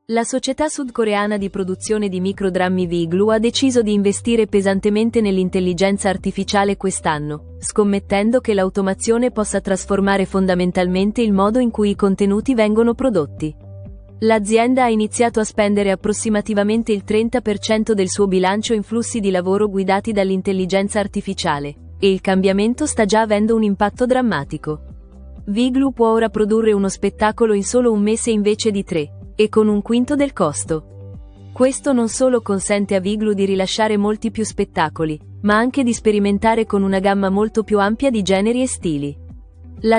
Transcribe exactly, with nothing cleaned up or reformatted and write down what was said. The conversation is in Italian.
La società sudcoreana di produzione di microdrammi Viglu ha deciso di investire pesantemente nell'intelligenza artificiale quest'anno, scommettendo che l'automazione possa trasformare fondamentalmente il modo in cui i contenuti vengono prodotti. L'azienda ha iniziato a spendere approssimativamente il trenta per cento del suo bilancio in flussi di lavoro guidati dall'intelligenza artificiale, e il cambiamento sta già avendo un impatto drammatico. Viglu può ora produrre uno spettacolo in solo un mese invece di tre, e con un quinto del costo. Questo non solo consente a Viglu di rilasciare molti più spettacoli, ma anche di sperimentare con una gamma molto più ampia di generi e stili.